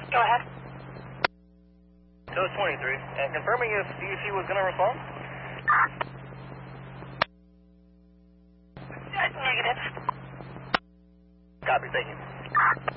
Go ahead. So it's 23. And confirming if DUC was going to respond? Negative. Copy, thank you.